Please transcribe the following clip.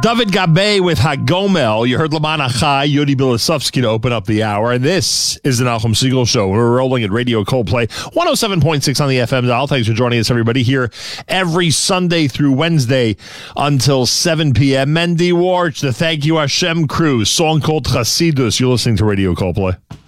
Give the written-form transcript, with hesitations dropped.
David Gabe with Hagomel. You heard Laman Achai, Yodi Bilasovsky to open up the hour. And this is the Nachum Segal Show. We're rolling at Radio Coldplay, 107.6 on the FM dial. Thanks for joining us, everybody, here every Sunday through Wednesday until 7 p.m. Mendy Warch, the Thank You Hashem crew, song called Chasidus. You're listening to Radio Coldplay.